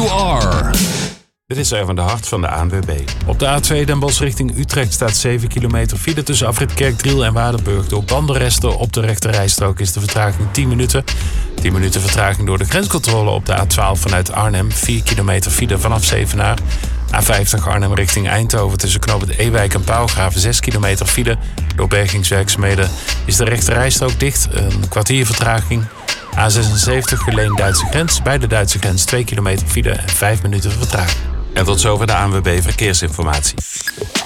You Are. Dit is Erwin de Hart van de ANWB. Op de A2 Den Bosch richting Utrecht staat 7 kilometer file tussen afrit Kerkdriel en Waardenburg. Door bandenresten op de rechterrijstrook is de vertraging 10 minuten. 10 minuten vertraging door de grenscontrole op de A12 vanuit Arnhem. 4 kilometer file vanaf Zevenaar. A50 Arnhem richting Eindhoven tussen knooppunt Ewijk en Pauwgraven 6 kilometer file. Door bergingswerkzaamheden is de rechterrijstrook dicht. Een kwartier vertraging. A76 Geleen-Duitse grens. Bij de Duitse grens 2 kilometer file en 5 minuten vertraging. En tot zover de ANWB Verkeersinformatie.